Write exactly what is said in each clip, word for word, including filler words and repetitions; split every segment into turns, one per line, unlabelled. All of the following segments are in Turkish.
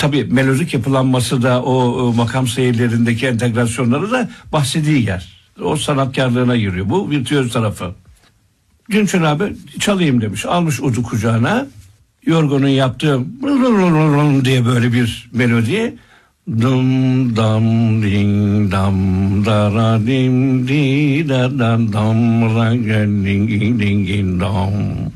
tabii melodik yapılanması da o, o makam seyirlerindeki entegrasyonları da bahsettiği yer. O sanatkarlığına giriyor. Bu virtüöz tarafı. Günçön abi çalayım demiş. Almış udu kucağına. Yorgun'un yaptığı diye böyle bir melodi. Dum dam ding dam dara dim di da da dam ra ding ding ding dam.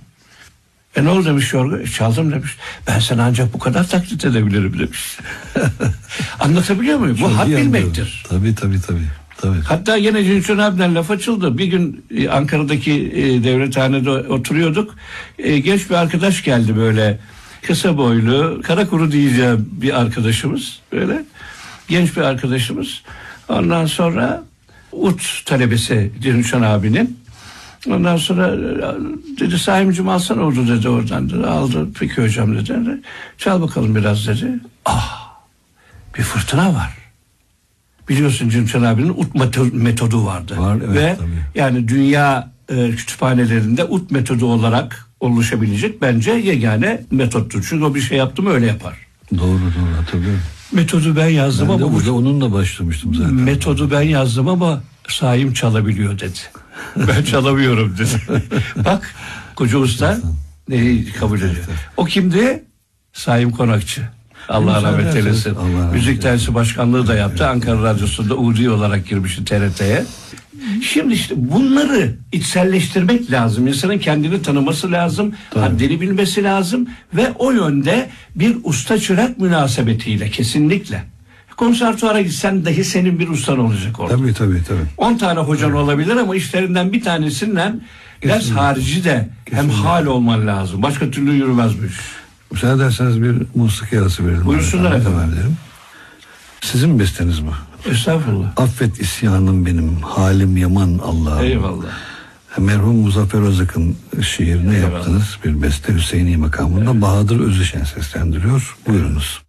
E ne oldu demiş Yorgun? E, çaldım demiş. Ben sana ancak bu kadar taklit edebilirim demiş. Anlatabiliyor muyum? Bu had bilmektir.
Tabii tabii tabii. Tabii.
Hatta yine Günçön abiden laf açıldı. Bir gün e, Ankara'daki e, devlethanede oturuyorduk. E, genç bir arkadaş geldi böyle. Kısa boylu, kara kuru diyeceğim bir arkadaşımız. Böyle genç bir arkadaşımız. Ondan sonra ut talebesi Günçön abinin. Ondan sonra dedi Saimciğim alsana orada dedi oradan dedi. Aldı peki hocam dedi. Çal bakalım biraz dedi. Ah bir fırtına var. Biliyorsun Günçön abinin ut metodu vardı.
Var, evet,
ve
tabii.
yani dünya e, kütüphanelerinde ut metodu olarak oluşabilecek bence yegane metottur. Çünkü o bir şey yaptı mı öyle yapar.
Doğru doğru hatırlıyorum.
Metodu ben yazdım
ben
ama
burada onunla başlamıştım zaten.
Metodu ben yazdım ama Saim çalabiliyor dedi. Ben çalamıyorum dedi. Bak koca usta neyi kabul ediyor. O kimdi? Saim Konakçı. Allah rahmet eylesin. Müzik dersi başkanlığı da yaptı. Ankara Radyosu'nda Udi olarak girmişti T R T'ye. Şimdi işte bunları içselleştirmek lazım. İnsanın kendini tanıması lazım. Haddini bilmesi lazım. Ve o yönde bir usta çırak münasebetiyle kesinlikle. Konservatuara gitsen dahi senin bir ustan olacak orada.
Tabii tabii tabii.
On tane hocan evet. olabilir ama işlerinden bir tanesinden ders harici de kesinlikle. Hem hal olman lazım. Başka türlü yürümez bu iş.
Müsaade ederseniz bir musiki arası verelim.
Buyursunlar efendim.
Sizin besteniz bu.
Estağfurullah.
Affet isyanım benim, halim yaman Allah'ım.
Eyvallah.
Merhum Muzaffer Özak'ın şiirini Eyvallah. Yaptınız. Bir beste Hüseyini makamında Bahadır Özüşen seslendiriyor. Buyurunuz.